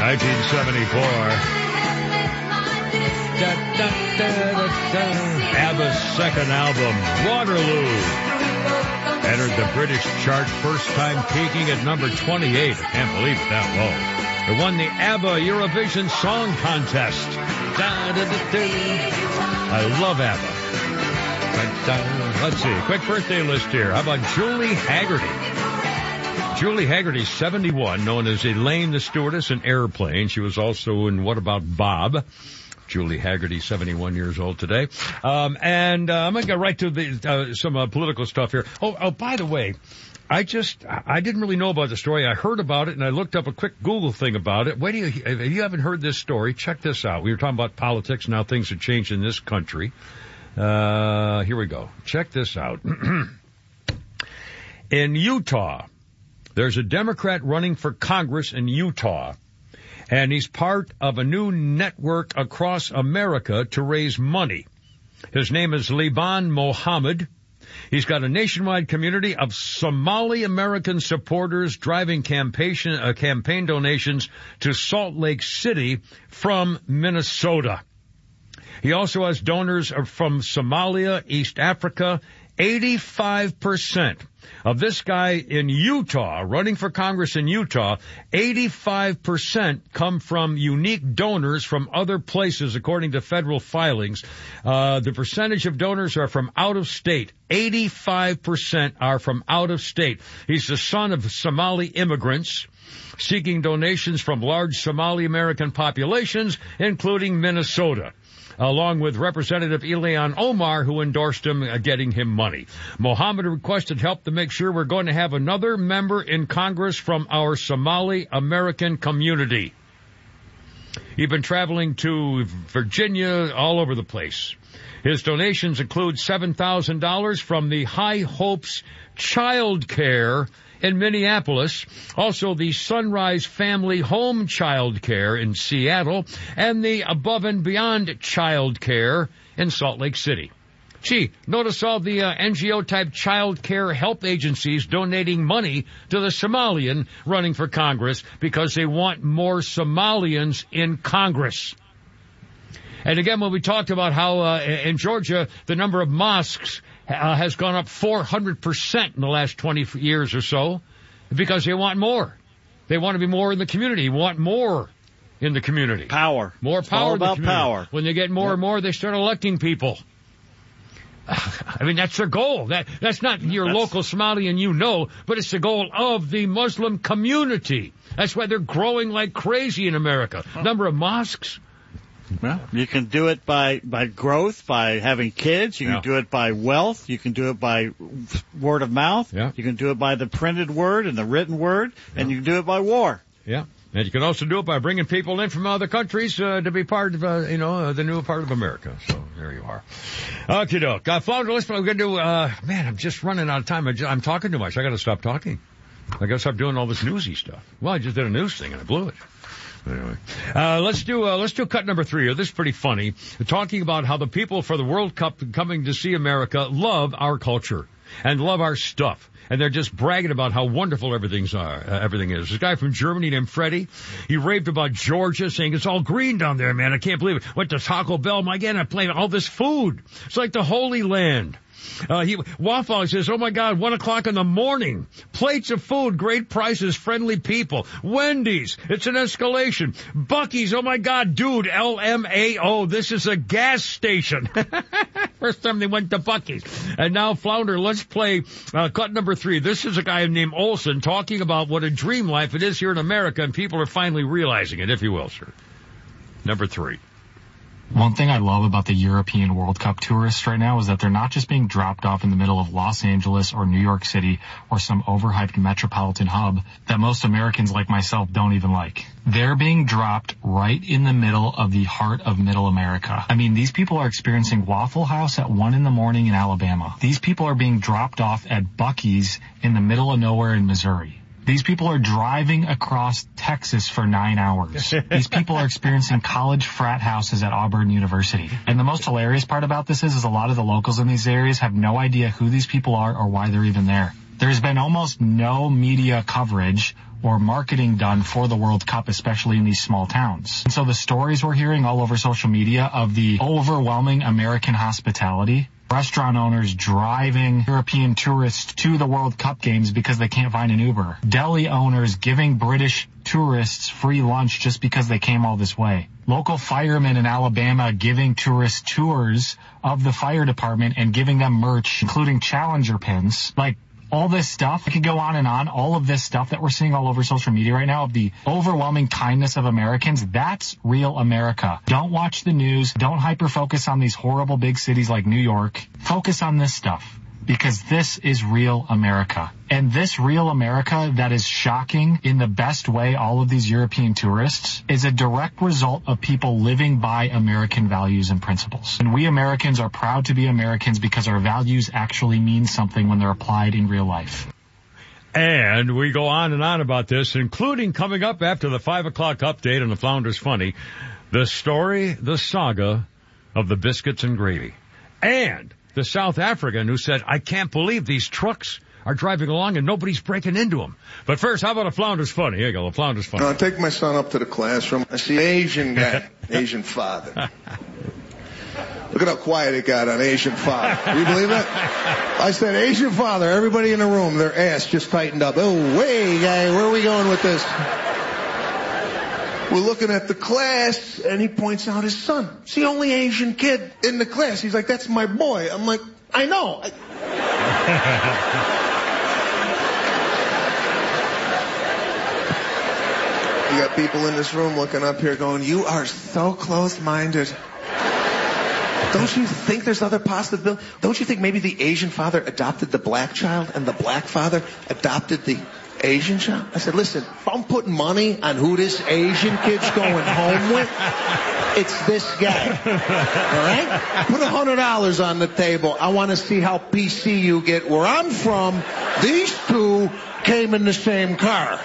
ABBA's second album, Waterloo, entered the British chart, first time peaking at number 28. I can't believe it that low. It won the ABBA Eurovision Song Contest. I love ABBA. Let's see, quick birthday list here. How about Julie Haggerty? Julie Haggerty, 71, known as Elaine the stewardess in Airplane. She was also in What About Bob? Julie Haggerty, 71 years old today. I'm going to get right to some political stuff here. Oh, by the way, I didn't really know about the story. I heard about it, and I looked up a quick Google thing about it. If you haven't heard this story, check this out. We were talking about politics and how things have changed in this country. Here we go. Check this out. In Utah, there's a Democrat running for Congress in Utah, and he's part of a new network across America to raise money. His name is Liban Mohammed. He's got a nationwide community of Somali American supporters driving campaign donations to Salt Lake City from Minnesota. He also has donors from Somalia, East Africa. 85% of this guy in Utah, running for Congress in Utah, 85% come from unique donors from other places, according to federal filings. The percentage of donors are from out of state. 85% are from out of state. He's the son of Somali immigrants seeking donations from large Somali American populations, including Minnesota, along with Representative Ilhan Omar, who endorsed him, getting him money. Mohammed requested help to make sure we're going to have another member in Congress from our Somali American community. He's been traveling to Virginia, all over the place. His donations include $7,000 from the High Hopes Child Care in Minneapolis, also the Sunrise Family Home Child Care in Seattle, and the Above and Beyond Child Care in Salt Lake City. Gee, notice all the NGO-type child care help agencies donating money to the Somalian running for Congress because they want more Somalians in Congress. And again, when we talked about how in Georgia the number of mosques has gone up 400% in the last 20 years or so, because they want more. They want to be more in the community, want more in the community. Power. More power in the community. Power. When they get more and more, they start electing people. I mean, that's their goal. That's not your local Somalian, but it's the goal of the Muslim community. That's why they're growing like crazy in America. Number of mosques. Well, you can do it by growth, by having kids. You can do it by wealth. You can do it by word of mouth. Yeah. You can do it by the printed word and the written word. Yeah. And you can do it by war. Yeah. And you can also do it by bringing people in from other countries to be part of, the new part of America. So there you are. Okie doke. Flounder, listen, we're going to do, I'm just running out of time. I'm talking too much. I got to stop talking. I got to stop doing all this newsy stuff. Well, I just did a news thing and I blew it. Anyway, let's do cut number 3 here. This is pretty funny. Talking about how the people for the World Cup coming to see America love our culture and love our stuff. And they're just bragging about how wonderful everything is. This guy from Germany named Freddie, he raved about Georgia, saying it's all green down there, man. I can't believe it. Went to Taco Bell, my God, I played all this food. It's like the Holy Land. Waffle says, oh my God, 1:00 in the morning. Plates of food, great prices, friendly people. Wendy's, it's an escalation. Buc-ee's, oh my God, dude, LMAO, this is a gas station. First time they went to Buc-ee's. And now, Flounder, let's play cut number 3. This is a guy named Olson talking about what a dream life it is here in America, and people are finally realizing it, if you will, sir. Number 3. One thing I love about the European World Cup tourists right now is that they're not just being dropped off in the middle of Los Angeles or New York City or some overhyped metropolitan hub that most Americans like myself don't even like. They're being dropped right in the middle of the heart of middle America. I mean, these people are experiencing Waffle House at 1 a.m. in Alabama. These people are being dropped off at Buc-ee's in the middle of nowhere in Missouri. These people are driving across Texas for 9 hours. These people are experiencing college frat houses at Auburn University. And the most hilarious part about this is a lot of the locals in these areas have no idea who these people are or why they're even there. There's been almost no media coverage or marketing done for the World Cup, especially in these small towns. And so the stories we're hearing all over social media of the overwhelming American hospitality, restaurant owners driving European tourists to the World Cup games because they can't find an Uber, deli owners giving British tourists free lunch just because they came all this way, local firemen in Alabama giving tourists tours of the fire department and giving them merch, including Challenger pins. Like, all this stuff, I could go on and on, all of this stuff that we're seeing all over social media right now of the overwhelming kindness of Americans, that's real America. Don't watch the news. Don't hyper-focus on these horrible big cities like New York. Focus on this stuff, because this is real America. And this real America that is shocking in the best way all of these European tourists is a direct result of people living by American values and principles. And we Americans are proud to be Americans because our values actually mean something when they're applied in real life. And we go on and on about this, including coming up after the 5 o'clock update on the Flounders Funny, the story, the saga of the biscuits and gravy. And the South African who said, I can't believe these trucks are driving along and nobody's breaking into them. But first, how about a Flounders Funny? Here you go, a Flounders Funny. I take my son up to the classroom. I see Asian guy, Asian father. Look at how quiet it got on Asian father. Can you believe that? I said, Asian father, everybody in the room, their ass just tightened up. Oh, wait, guy, where are we going with this? We're looking at the class, and he points out his son. It's the only Asian kid in the class. He's like, that's my boy. I'm like, I know. You got people in this room looking up here going, you are so close-minded. Don't you think there's other possibilities? Don't you think maybe the Asian father adopted the black child and the black father adopted the Asian child? I said, listen, if I'm putting money on who this Asian kid's going home with, it's this guy. All right? Put $100 on the table. I want to see how PC you get. Where I'm from, these two came in the same car.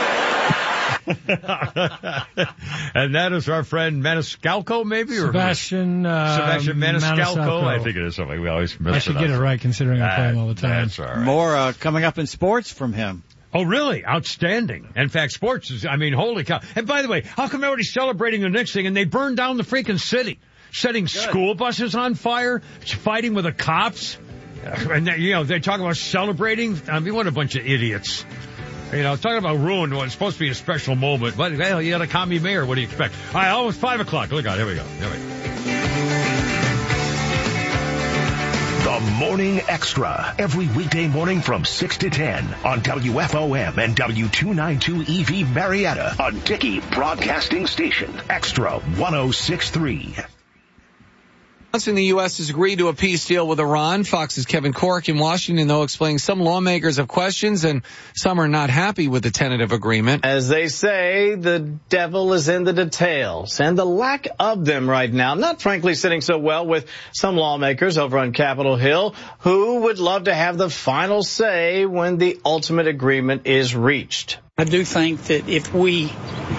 And that is our friend Maniscalco, maybe? Sebastian Maniscalco. I think it is something we always miss. I should get it right considering I play him all the time. That's all right. More coming up in sports from him. Oh, really? Outstanding. In fact, sports is, holy cow. And by the way, how come everybody's celebrating the Knicks thing and they burned down the freaking city? Setting school buses on fire? Fighting with the cops? And, they talk about celebrating? What a bunch of idiots. Talking about ruin what's supposed to be a special moment. But, well, you got a commie mayor. What do you expect? All right, almost 5 o'clock. Look out. Here we go. The Morning Extra. Every weekday morning from 6 to 10 on WFOM and W292 EV Marietta on Dickey Broadcasting Station. Extra 106.3. In the U.S. has agreed to a peace deal with Iran. Fox's Kevin Corke in Washington, though, explaining some lawmakers have questions and some are not happy with the tentative agreement. As they say, the devil is in the details, and the lack of them right now, not frankly sitting so well with some lawmakers over on Capitol Hill who would love to have the final say when the ultimate agreement is reached. I do think that if we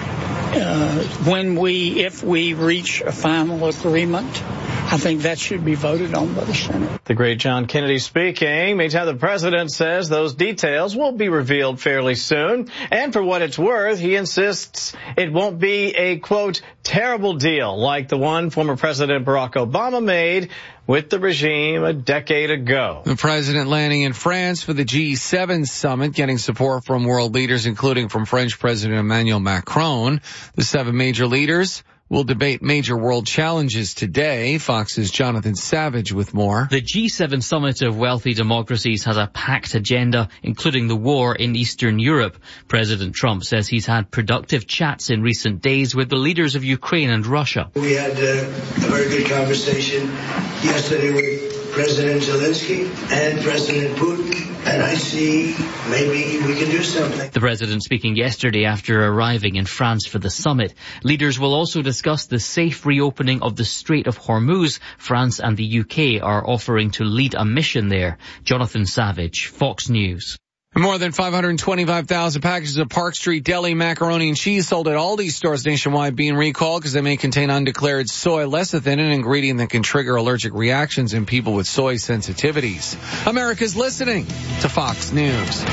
reach a final agreement, I think that should be voted on by the Senate. The great John Kennedy speaking. Meantime, the president says those details will be revealed fairly soon. And for what it's worth, he insists it won't be a, quote, terrible deal like the one former President Barack Obama made with the regime a decade ago. The president landing in France for the G7 summit, getting support from world leaders, including from French President Emmanuel Macron. The 7 major leaders will debate major world challenges today. Fox's Jonathan Savage with more. The G7 summit of wealthy democracies has a packed agenda, including the war in Eastern Europe. President Trump says he's had productive chats in recent days with the leaders of Ukraine and Russia. We had a very good conversation yesterday with President Zelensky and President Putin, and I see maybe we can do something. The president speaking yesterday after arriving in France for the summit. Leaders will also discuss the safe reopening of the Strait of Hormuz. France and the UK are offering to lead a mission there. Jonathan Savage, Fox News. More than 525,000 packages of Park Street Deli macaroni and cheese sold at Aldi stores nationwide being recalled because they may contain undeclared soy lecithin, an ingredient that can trigger allergic reactions in people with soy sensitivities. America's listening to Fox News.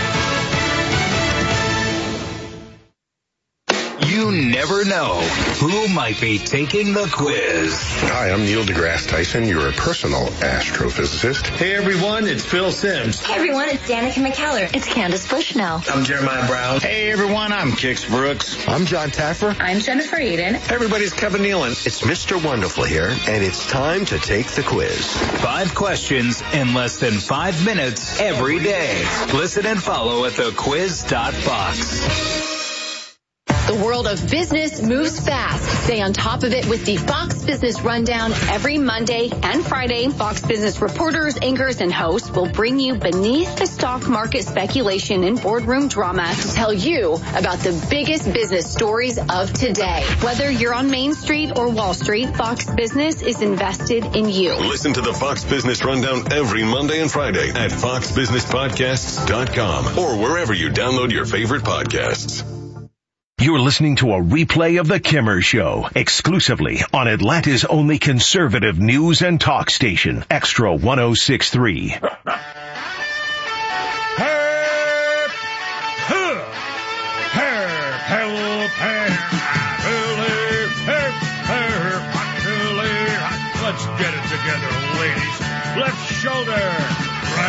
You never know who might be taking the quiz. Hi, I'm Neil deGrasse Tyson, your personal astrophysicist. Hey everyone, it's Phil Sims. Hey everyone, it's Danica McKellar. It's Candace Bushnell. I'm Jeremiah Brown. Hey everyone, I'm Kix Brooks. I'm John Taffer. I'm Jennifer Eden. Hey everybody, it's Kevin Nealon. It's Mr. Wonderful here, and it's time to take the quiz. 5 questions in less than 5 minutes every day. Listen and follow at thequiz.fox. The world of business moves fast. Stay on top of it with the Fox Business Rundown every Monday and Friday. Fox Business reporters, anchors, and hosts will bring you beneath the stock market speculation and boardroom drama to tell you about the biggest business stories of today. Whether you're on Main Street or Wall Street, Fox Business is invested in you. Listen to the Fox Business Rundown every Monday and Friday at foxbusinesspodcasts.com or wherever you download your favorite podcasts. You're listening to a replay of The Kimmer Show, exclusively on Atlanta's only conservative news and talk station, Extra 106.3. Let's get it together.